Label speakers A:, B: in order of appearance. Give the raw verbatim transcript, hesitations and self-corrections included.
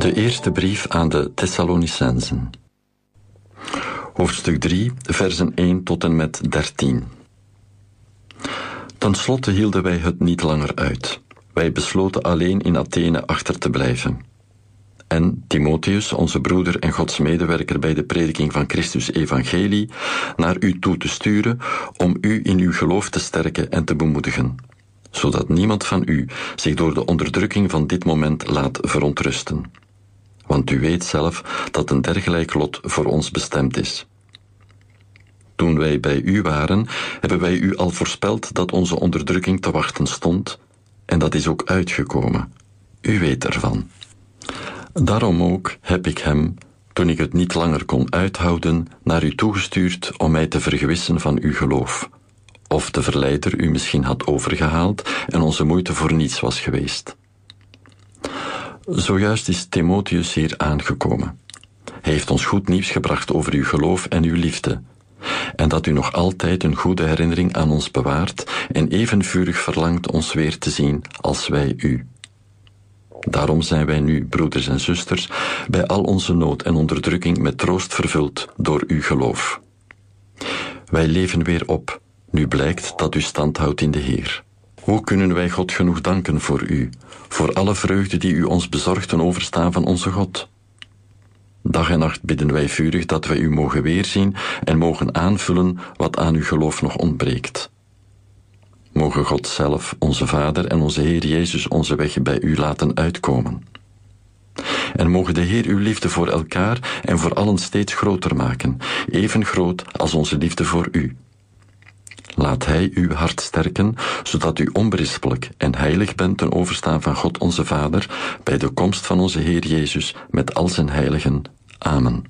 A: De eerste brief aan de Thessalonicenzen. Hoofdstuk drie, versen één tot en met dertien. Ten slotte hielden wij het niet langer uit. Wij besloten alleen in Athene achter te blijven. En Timotheus, onze broeder en Gods medewerker bij de prediking van Christus evangelie, naar u toe te sturen om u in uw geloof te sterken en te bemoedigen, zodat niemand van u zich door de onderdrukking van dit moment laat verontrusten. Want u weet zelf dat een dergelijk lot voor ons bestemd is. Toen wij bij u waren, hebben wij u al voorspeld dat onze onderdrukking te wachten stond, en dat is ook uitgekomen. U weet ervan. Daarom ook heb ik hem, toen ik het niet langer kon uithouden, naar u toegestuurd om mij te vergewissen van uw geloof. Of de verleider u misschien had overgehaald en onze moeite voor niets was geweest. Zojuist is Timotheus hier aangekomen. Hij heeft ons goed nieuws gebracht over uw geloof en uw liefde, en dat u nog altijd een goede herinnering aan ons bewaart en even vurig verlangt ons weer te zien als wij u. Daarom zijn wij nu, broeders en zusters, bij al onze nood en onderdrukking met troost vervuld door uw geloof. Wij leven weer op, nu blijkt dat u stand houdt in de Heer. Hoe kunnen wij God genoeg danken voor u, voor alle vreugde die u ons bezorgt ten overstaan van onze God? Dag en nacht bidden wij vurig dat wij u mogen weerzien en mogen aanvullen wat aan uw geloof nog ontbreekt. Mogen God zelf, onze Vader en onze Heer Jezus onze weg bij u laten uitkomen. En mogen de Heer uw liefde voor elkaar en voor allen steeds groter maken, even groot als onze liefde voor u. Laat Hij uw hart sterken, zodat u onberispelijk en heilig bent ten overstaan van God onze Vader, bij de komst van onze Heer Jezus met al zijn heiligen. Amen.